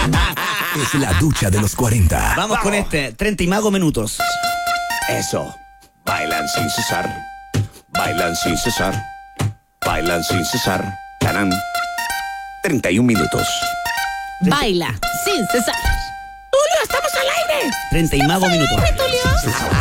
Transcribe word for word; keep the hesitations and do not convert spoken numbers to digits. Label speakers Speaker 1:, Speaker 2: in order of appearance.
Speaker 1: Es la ducha de los cuarenta.
Speaker 2: Vamos con este, treinta y mago minutos.
Speaker 3: Eso. Bailan sin cesar. Bailan sin cesar. Bailan sin cesar. Tarán. treinta y un minutos.
Speaker 4: Baila sin cesar. Tulio, estamos al aire.
Speaker 2: treinta y mago minutos.
Speaker 4: Tulio.